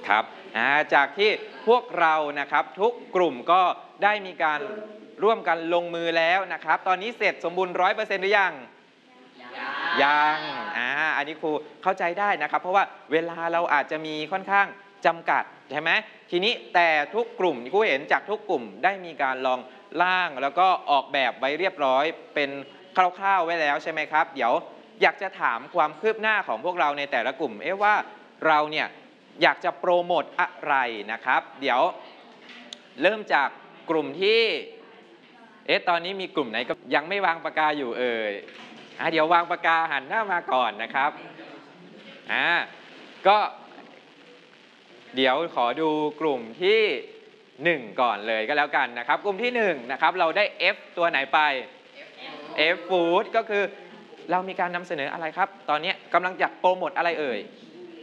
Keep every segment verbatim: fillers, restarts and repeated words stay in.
นะครับจากที่พวกเรานะครับทุกกลุ่มก็ได้มีการร่วมกันลงมือแล้วนะครับตอนนี้เสร็จสมบูรณ์ร้อยเปอร์เซ็นต์หรือยังยังอ่าอันนี้ครูเข้าใจได้นะครับเพราะว่าเวลาเราอาจจะมีค่อนข้างจำกัดใช่ไหมทีนี้แต่ทุกกลุ่มครูเห็นจากทุกกลุ่มได้มีการลองร่างแล้วก็ออกแบบไว้เรียบร้อยเป็นคร่าวๆไว้แล้วใช่ไหมครับเดี๋ยวอยากจะถามความคืบหน้าของพวกเราในแต่ละกลุ่มเอ๊ะว่าเราเนี่ยอยากจะโปรโมทอะไรนะครับเดี๋ยวเริ่มจากกลุ่มที่เอ๊ะตอนนี้มีกลุ่มไหนก็ยังไม่วางปากกาอยู่เอ่ยอ่ะเดี๋ยววางปากกาหันหน้ามาก่อนนะครับอ่าก็เดี๋ยวขอดูกลุ่มที่หนึ่งก่อนเลยก็แล้วกันนะครับกลุ่มที่หนึ่งนะครับเราได้ F ตัวไหนไป F Food ก็คือเรามีการนำเสนออะไรครับตอนนี้กำลังอยากโปรโมทอะไรเอ่ย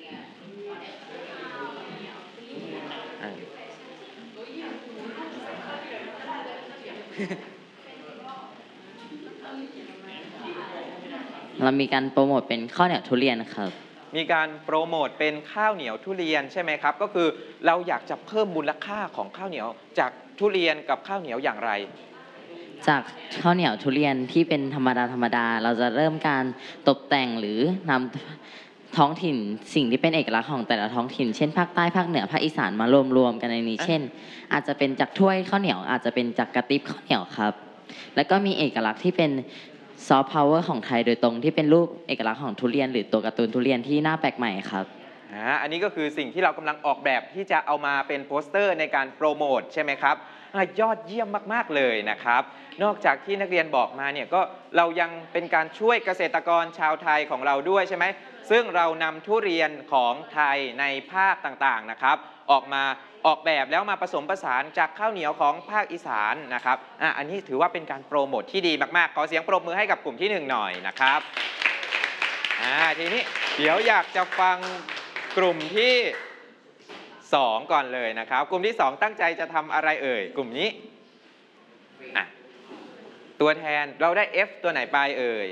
เรามีการโปรโมทเป็นข้าวเหนียวทุเรียนครับมีการโปรโมทเป็นข้าวเหนียวทุเรียนใช่ไหมครับก็คือเราอยากจะเพิ่มมูลค่าของข้าวเหนียวจากทุเรียนกับข้าวเหนียวอย่างไรจากข้าวเหนียวทุเรียนที่เป็นธรรมดาธรรมดาเราจะเริ่มการตกแต่งหรือนำท้องถิ่นสิ่งที่เป็นเอกลักษณ์ของแต่ละท้องถิ่นเช่นภาคใต้ภาคเหนือภาคอีสานมารวมๆกันในนี้เช่นอาจจะเป็นจากถ้วยข้าวเหนียวอาจจะเป็นจากกระติบข้าวเหนียวครับแล้วก็มีเอกลักษณ์ที่เป็นซอฟต์พาวเวอร์ของไทยโดยตรงที่เป็นรูปเอกลักษณ์ของทุเรียนหรือตัวการ์ตูนทุเรียนที่น่าแปลกใหม่ครับอ่าอันนี้ก็คือสิ่งที่เรากำลังออกแบบที่จะเอามาเป็นโปสเตอร์ในการโปรโมทใช่ไหมครับยอดเยี่ยมมากๆเลยนะครับนอกจากที่นักเรียนบอกมาเนี่ยก็เรายังเป็นการช่วยเกษตรกรชาวไทยของเราด้วยใช่ไหมซึ่งเรานำทุเรียนของไทยในภาคต่างๆนะครับออกมาออกแบบแล้วมาผสมผสานจากข้าวเหนียวของภาคอีสานนะครับอ่ะอันนี้ถือว่าเป็นการโปรโมทที่ดีมากๆขอเสียงปรบมือให้กับกลุ่มที่หนึ่งหน่อยนะครับอ่าทีนี้เดี๋ยวอยากจะฟังกลุ่มที่สองก่อนเลยนะครับกลุ่มที่สองตั้งใจจะทำอะไรเอ่ยกลุ่มนี้อ่ะตัวแทนเราได้ F ตัวไหนไปเอ่ย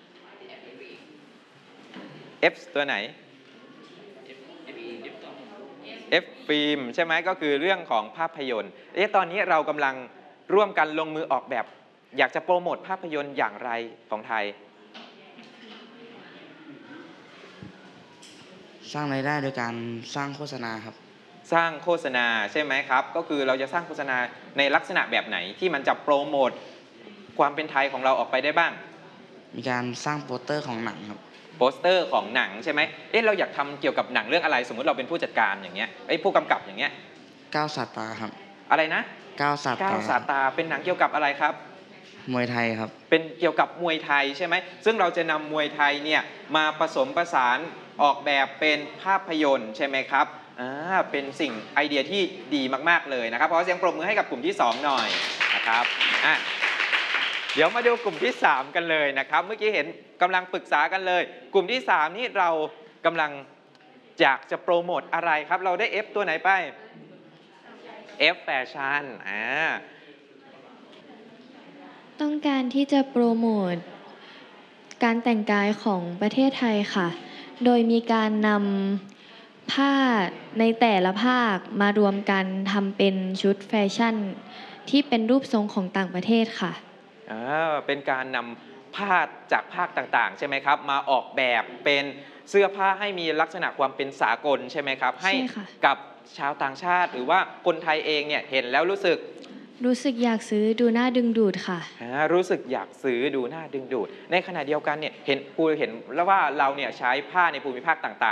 F ตัวไหน F ฟิล์มใช่ไหมก็คือเรื่องของภาพยนตร์เอ๊ะตอนนี้เรากำลังร่วมกันลงมือออกแบบอยากจะโปรโมทภาพยนตร์อย่างไรของไทยสร้างรายได้โดยการสร้างโฆษณาครับสร้างโฆษณาใช่ไหมครับก็คือเราจะสร้างโฆษณาในลักษณะแบบไหนที่มันจะโปรโมทความเป็นไทยของเราออกไปได้บ้างมีการสร้างโปสเตอร์ของหนังครับโปสเตอร์ของหนังใช่ไหมเอ๊ะเราอยากทำเกี่ยวกับหนังเรื่องอะไรสมมติเราเป็นผู้จัดการอย่างเงี้ยไอ้ผู้กำกับอย่างเงี้ยก้าวสาตาครับอะไรนะก้าวสาตาก้าวสาตาเป็นหนังเกี่ยวกับอะไรครับมวยไทยครับเป็นเกี่ยวกับมวยไทยใช่ไหมซึ่งเราจะนำมวยไทยเนี่ยมาผสมผสานออกแบบเป็นภาพยนตร์ใช่ไหมครับอ่าเป็นสิ่งไอเดียที่ดีมากๆเลยนะครับขอเสียงปรบมือให้กับกลุ่มที่สองหน่อยนะครับอ่ะเดี๋ยวมาดูกลุ่มที่สามกันเลยนะครับเมื่อกี้เห็นกำลังปรึกษากันเลยกลุ่มที่สามนี่เรากำลังอยากจะโปรโมทอะไรครับเราได้ F ตัวไหนไป F แฟชั่นอ่าต้องการที่จะโปรโมทการแต่งกายของประเทศไทยค่ะโดยมีการนำผ้าในแต่ละภาคมารวมกันทำเป็นชุดแฟชั่นที่เป็นรูปทรงของต่างประเทศค่ะอ่าเป็นการนำผ้าจากภาคต่างๆใช่ไหมครับมาออกแบบเป็นเสื้อผ้าให้มีลักษณะความเป็นสากลใช่ไหมครับให้กับชาวต่างชาติหรือว่าคนไทยเองเนี่ยเห็นแล้วรู้สึกรู้สึกอยากซื้อดูน่าดึงดูดค่ะรู้สึกอยากซื้อดูน่าดึงดูดในขณะเดียวกันเนี่ยเห็นครูเห็นแล้วว่าเราเนี่ยใช้ผ้าในภูมิภาคต่างๆ